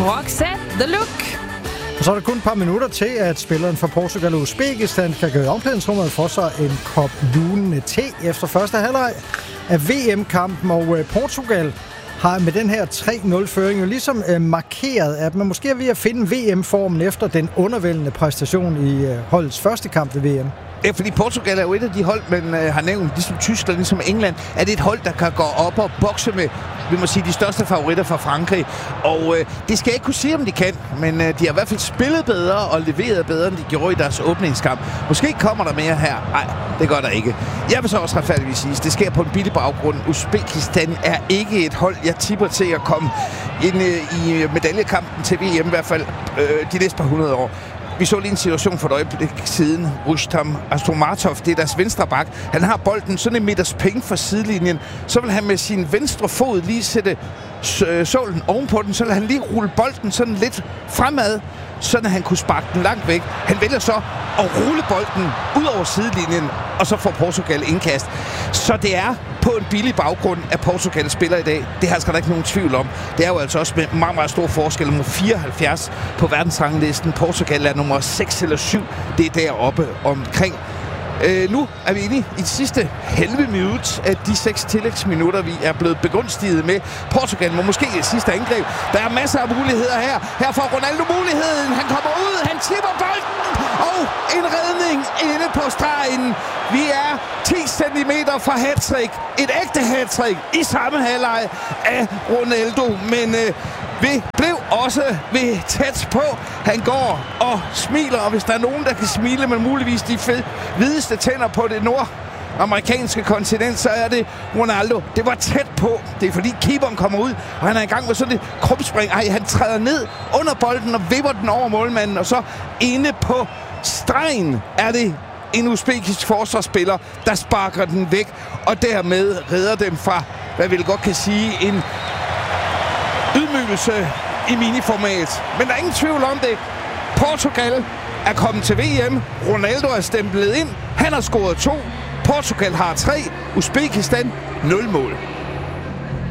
Roxette The Look. Og så er der kun et par minutter til, at spilleren fra Portugal og Uzbekistan kan gøre omklædningsrummet for sig en kop lunende te efter første halvleg af VM-kampen. Og Portugal har med den her 3-0-føring jo ligesom markeret, at man måske er ved at finde VM-formen efter den undervældende præstation i holdets første kamp ved VM. Ja, fordi Portugal er jo et af de hold, man har nævnt, ligesom Tyskland, ligesom England, er det et hold, der kan gå op og bokse med, vi må sige, de største favoritter fra Frankrig. Og det skal jeg ikke kunne sige, om de kan, men de har i hvert fald spillet bedre og leveret bedre, end de gjorde i deres åbningskamp. Måske kommer der mere her. Nej, det gør der ikke. Jeg vil så også retfærdigvis sige, det sker på en billig baggrund. Uzbekistan er ikke et hold, jeg tipper til at komme ind i medaljekampen til VM, i hvert fald de næste par 100 år. Vi så lige en situation for et øjeblik siden. Rustam Astromatov, det er deres venstre bak. Han har bolden sådan en meters penge fra sidelinjen. Så vil han med sin venstre fod lige sætte sålen ovenpå den. Så vil han lige rulle bolden sådan lidt fremad, sådan at han kunne sparke den langt væk. Han vælger så at rulle bolden ud over sidelinjen, og så får Portugal indkast. Så det er på en billig baggrund, at Portugal spiller i dag. Det har der ikke nogen tvivl om. Det er jo altså også med meget, meget stor forskel. Nummer 74 på verdensranglisten. Portugal er nummer 6 eller 7. Det er deroppe omkring. Nu er vi inde i det sidste halve minut af de 6 tillægsminutter, vi er blevet begunstiget med. Portugal må måske i sidste angreb. Der er masser af muligheder her. Her får Ronaldo muligheden. Han kommer ud, han tipper bolden, og en redning inde på stregen. Vi er 10 centimeter fra hattrick. Et ægte hattrick i samme halvleg af Ronaldo. Men vi blev også ved tæt på. Han går og smiler, og hvis der er nogen, der kan smile med muligvis de hvideste tænder på det nordamerikanske kontinent, så er det Ronaldo. Det var tæt på. Det er fordi keeperen kommer ud, og han er i gang med sådan et krumspring. Han træder ned under bolden og vipper den over målmanden, og så inde på stregen er det en uzbekisk forsvarsspiller, der sparker den væk, og dermed redder dem fra, hvad vi godt kan sige, en ydmygelse i miniformat. Men der er ingen tvivl om det. Portugal er kommet til VM. Ronaldo er stemplet ind. Han har scoret 2. Portugal har 3. Uzbekistan 0 mål.